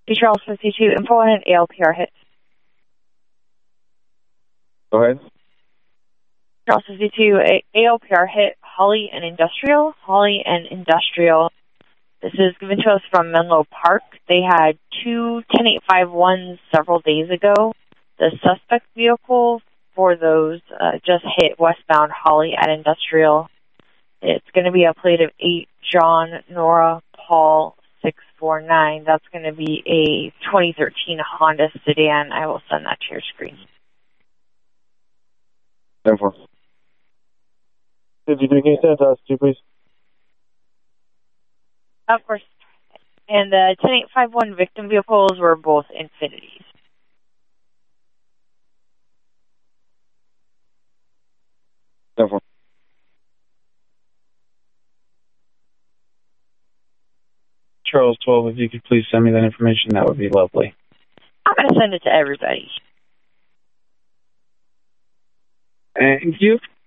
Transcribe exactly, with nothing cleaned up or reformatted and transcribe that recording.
Charles fifty-two, info on an A L P R hit. Go ahead. Charles fifty-two, A L P R hit Holly and Industrial. Holly and Industrial. This is given to us from Menlo Park. They had two ten eight five ones several days ago. The suspect vehicle for those uh, just hit westbound Holly at Industrial. It's going to be a plate of eight John Nora Paul six four nine. That's going to be a twenty thirteen Honda sedan. I will send that to your screen. ten four. fifty-three, can you send us two, please? Of course. And the ten eight five one victim vehicles were both Infinities. ten four. Charles twelve, if you could please send me that information, that would be lovely. I'm going to send it to everybody. Thank you.